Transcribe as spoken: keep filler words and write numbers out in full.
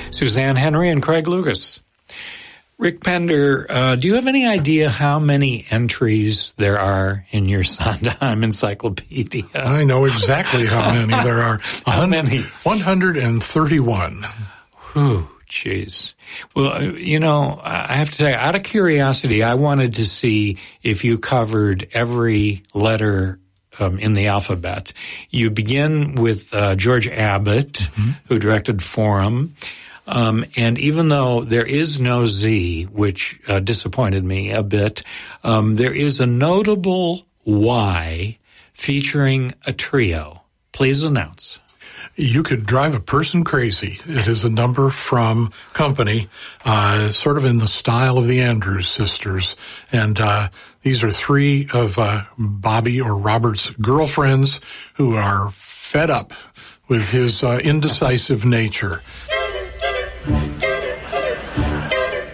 Suzanne Henry and Craig Lucas. Rick Pender, uh, do you have any idea how many entries there are in your Sondheim encyclopedia? I know exactly how many there are. How many? one hundred thirty-one. Whew, jeez. Well, you know, I have to say, out of curiosity, I wanted to see if you covered every letter um, in the alphabet. You begin with uh, George Abbott, mm-hmm. who directed Forum. Um, and even though there is no Z, which uh, disappointed me a bit, um, there is a notable Y featuring a trio. Please announce. You could drive a person crazy. It is a number from Company, uh, sort of in the style of the Andrews Sisters. And, uh, these are three of, uh, Bobby or Robert's girlfriends who are fed up with his, uh, indecisive nature.